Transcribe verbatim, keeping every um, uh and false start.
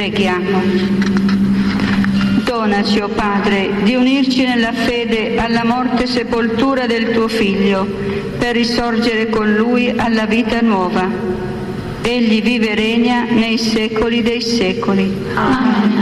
preghiamo. Donaci, o Padre, di unirci nella fede alla morte e sepoltura del tuo Figlio, per risorgere con Lui alla vita nuova. Egli vive e regna nei secoli dei secoli. Amen.